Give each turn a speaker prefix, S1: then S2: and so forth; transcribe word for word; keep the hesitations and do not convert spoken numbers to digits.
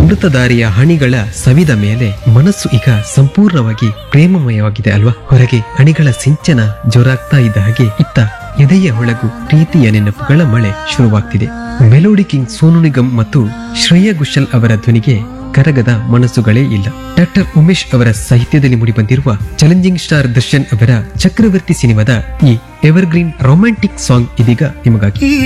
S1: ಅಮೃತಧಾರಿಯ ಹಣಿಗಳ ಸವಿದ ಮೇಲೆ ಮನಸ್ಸು ಈಗ ಸಂಪೂರ್ಣವಾಗಿ ಪ್ರೇಮಮಯವಾಗಿದೆ ಅಲ್ವಾ. ಹೊರಗೆ ಹಣಿಗಳ ಸಿಂಚನ ಜೋರಾಗ್ತಾ ಇದ್ದ ಹಾಗೆ ಇತ್ತ ಎದೆಯ ಒಳಗು ಪ್ರೀತಿಯ ನೆನಪುಗಳ ಮಳೆ ಶುರುವಾಗ್ತಿದೆ. ಮೆಲೋಡಿ ಕಿಂಗ್ ಸೋನು ನಿಗಮ್ ಮತ್ತು ಶ್ರೇಯಾ ಘೋಷಾಲ್ ಅವರ ಧ್ವನಿಗೆ ಕರಗದ ಮನಸ್ಸುಗಳೇ ಇಲ್ಲ. ಡಾಕ್ಟರ್ ಉಮೇಶ್ ಅವರ ಸಾಹಿತ್ಯದಲ್ಲಿ ಮೂಡಿಬಂದಿರುವ ಚಾಲೆಂಜಿಂಗ್ ಸ್ಟಾರ್ ದರ್ಶನ್ ಅವರ ಚಕ್ರವರ್ತಿ ಸಿನಿಮಾದ ಈ ಎವರ್ಗ್ರೀನ್ ರೊಮ್ಯಾಂಟಿಕ್ ಸಾಂಗ್ ಇದೀಗ ನಿಮಗಾಗಿ.